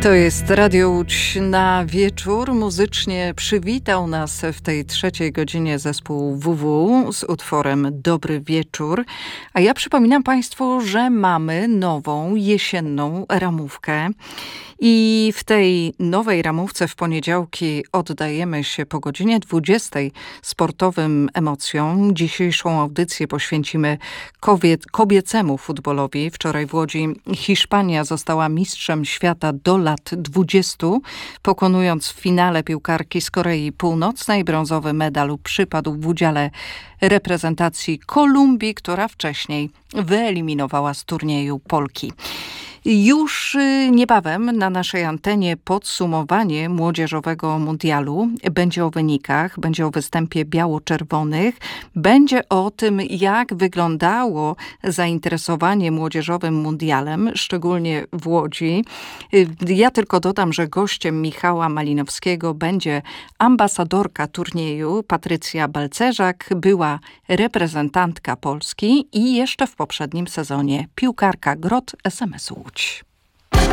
To jest Radio Łódź na wieczór. Muzycznie przywitał nas w tej trzeciej godzinie zespół WW z utworem Dobry Wieczór. A ja przypominam Państwu, że mamy nową jesienną ramówkę. I w tej nowej ramówce w poniedziałki oddajemy się po godzinie 20 sportowym emocjom. Dzisiejszą audycję poświęcimy kobiecemu futbolowi. Wczoraj w Łodzi Hiszpania została mistrzem świata do lat 20, pokonując w finale piłkarki z Korei Północnej. Brązowy medal przypadł w udziale reprezentacji Kolumbii, która wcześniej wyeliminowała z turnieju Polki. Już niebawem na naszej antenie podsumowanie młodzieżowego mundialu. Będzie o wynikach, będzie o występie biało-czerwonych, będzie o tym, jak wyglądało zainteresowanie młodzieżowym mundialem, szczególnie w Łodzi. Ja tylko dodam, że gościem Michała Malinowskiego będzie ambasadorka turnieju Patrycja Balcerzak, była reprezentantka Polski i jeszcze w poprzednim sezonie piłkarka GROT SMS Łódź.